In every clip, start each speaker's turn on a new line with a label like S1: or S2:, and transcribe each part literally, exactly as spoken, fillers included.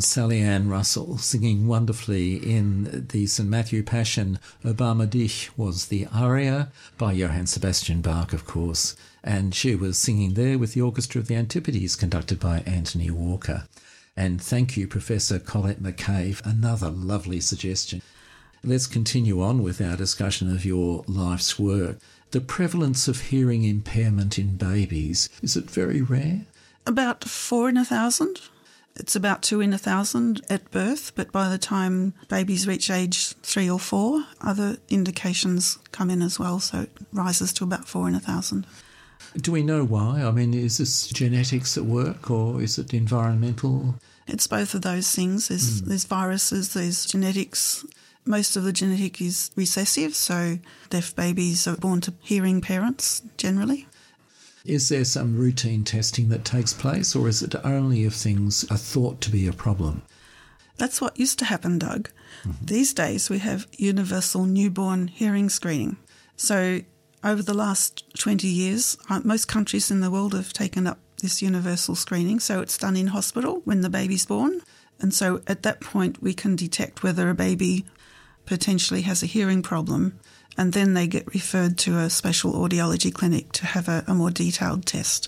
S1: Sally Ann Russell singing wonderfully in the Saint Matthew Passion. Obama Dich was the aria by Johann Sebastian Bach, of course, and she was singing there with the Orchestra of the Antipodes conducted by Anthony Walker. And thank you, Professor Colette McCabe, another lovely suggestion. Let's continue on with our discussion of your life's work. The prevalence of hearing impairment in babies, is it very rare?
S2: About four in a thousand. It's about two in a thousand at birth, but by the time babies reach age three or four, other indications come in as well, so it rises to about four in a thousand.
S1: Do we know why? I mean, is this genetics at work or is it environmental?
S2: It's both of those things. There's, mm. there's viruses, there's genetics. Most of the genetic is recessive, so deaf babies are born to hearing parents generally.
S1: Is there some routine testing that takes place, or is it only if things are thought to be a problem?
S2: That's what used to happen, Doug.
S1: Mm-hmm.
S2: These days we have universal newborn hearing screening. So over the last twenty years, most countries in the world have taken up this universal screening, so it's done in hospital when the baby's born. And so at that point we can detect whether a baby potentially has a hearing problem, and then they get referred to a special audiology clinic to have a, a more detailed test.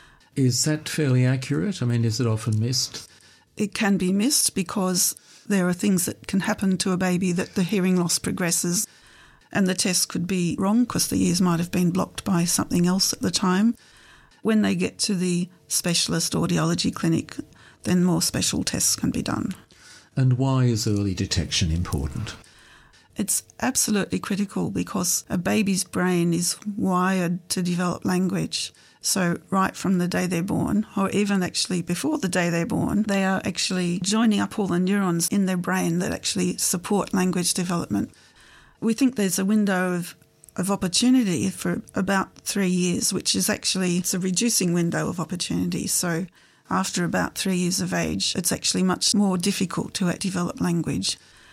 S1: Is that fairly accurate? I mean, is it often missed?
S2: It can be missed because there are things that can happen to a baby that the hearing loss progresses, and the test could be wrong because the ears might have been blocked by something else at the time. When they get to the specialist audiology clinic, then more special tests can be done.
S1: And why is early detection important?
S2: It's absolutely critical because a baby's brain is wired to develop language. So right from the day they're born, or even actually before the day they're born, they are actually joining up all the neurons in their brain that actually support language development. We think there's a window of, of opportunity for about three years, which is actually it's a reducing window of opportunity. So after about three years of age, it's actually much more difficult to develop language.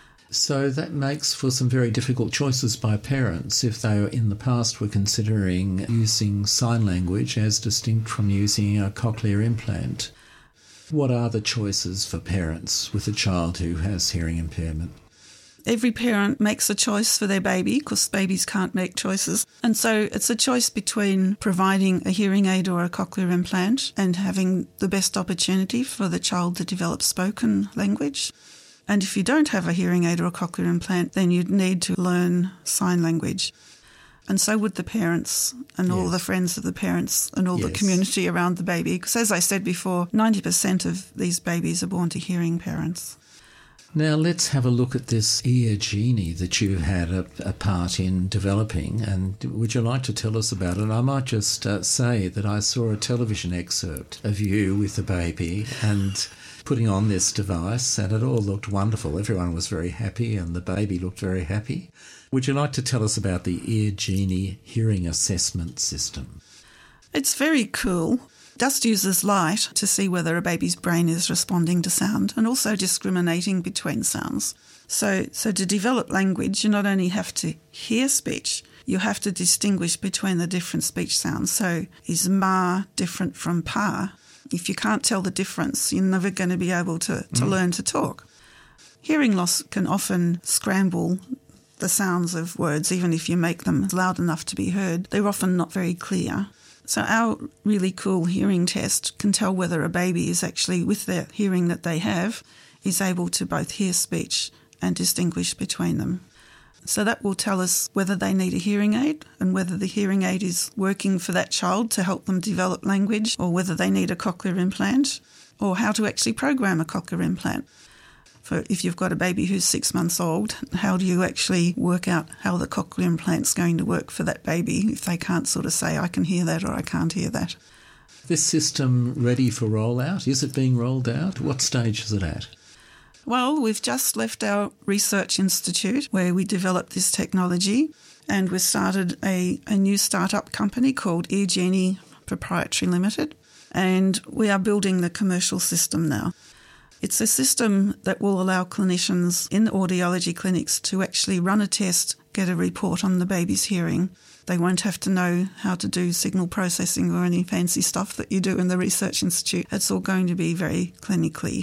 S1: So that makes for some very difficult choices by parents if they in the past were considering using sign language as distinct from using a cochlear implant. What are the choices for parents with a child who has hearing impairment?
S2: Every parent makes a choice for their baby because babies can't make choices. And so it's a choice between providing a hearing aid or a cochlear implant and having the best opportunity for the child to develop spoken language. And if you don't have a hearing aid or a cochlear implant, then you'd need to learn sign language. And so would the parents and all yes. the friends of the parents and all yes. the community around the baby. Because as I said before, ninety percent of these babies are born to hearing parents.
S1: Now let's have a look at this ear genie that you had a, a part in developing, and would you like to tell us about it? I might just uh, say that I saw a television excerpt of you with the baby and putting on this device, and it all looked wonderful. Everyone was very happy and the baby looked very happy. Would you like to tell us about the Ear Genie hearing assessment system?
S2: It's very cool. Just uses light to see whether a baby's brain is responding to sound and also discriminating between sounds. So, so to develop language, you not only have to hear speech, you have to distinguish between the different speech sounds. So is ma different from pa? If you can't tell the difference, you're never going to be able to, to mm. learn to talk. Hearing loss can often scramble the sounds of words, even if you make them loud enough to be heard. They're often not very clear. So our really cool hearing test can tell whether a baby is actually, with the hearing that they have, is able to both hear speech and distinguish between them. So that will tell us whether they need a hearing aid and whether the hearing aid is working for that child to help them develop language, or whether they need a cochlear implant, or how to actually program a cochlear implant. For if you've got a baby who's six months old, how do you actually work out how the cochlear implant's going to work for that baby if they can't sort of say, I can hear that or I can't hear that?
S1: This system ready for rollout? Is it being rolled out? What stage is it at?
S2: Well, we've just left our research institute where we developed this technology, and we've started a, a new startup company called Ear Genie Proprietary Limited, and we are building the commercial system now. It's a system that will allow clinicians in audiology clinics to actually run a test, get a report on the baby's hearing. They won't have to know how to do signal processing or any fancy stuff that you do in the research institute. It's all going to be very clinically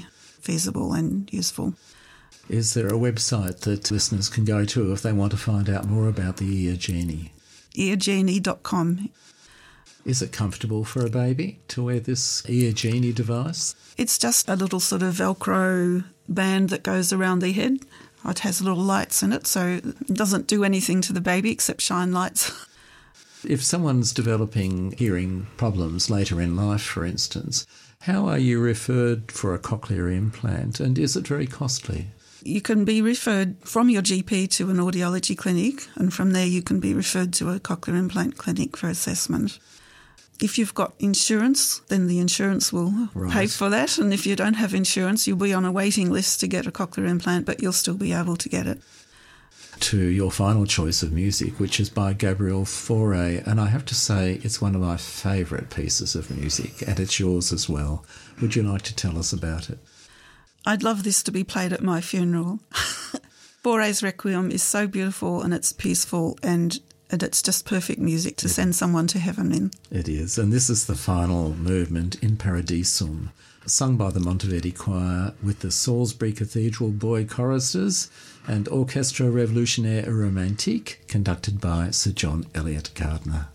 S2: feasible and useful.
S1: Is there a website that listeners can go to if they want to find out more about the Ear Genie?
S2: ear genie dot com.
S1: Is it comfortable for a baby to wear this Ear Genie device?
S2: It's just a little sort of Velcro band that goes around the head. It has little lights in it, so it doesn't do anything to the baby except shine lights.
S1: If someone's developing hearing problems later in life, for instance, how are you referred for a cochlear implant, and is it very costly?
S2: You can be referred from your G P to an audiology clinic, and from there you can be referred to a cochlear implant clinic for assessment. If you've got insurance, then the insurance will
S1: right.
S2: pay for that, and if you don't have insurance, you'll be on a waiting list to get a cochlear implant, but you'll still be able to get it.
S1: To your final choice of music, which is by Gabriel Fauré, and I have to say it's one of my favourite pieces of music, and it's yours as well. Would you like to tell us about it?
S2: I'd love this to be played at my funeral. Fauré's Requiem is so beautiful and it's peaceful, and, and it's just perfect music to send someone to heaven in.
S1: It is, and this is the final movement in Paradisum, sung by the Monteverdi Choir with the Salisbury Cathedral Boy Choristers and Orchestra Revolutionnaire Romantique, conducted by Sir John Eliot Gardner.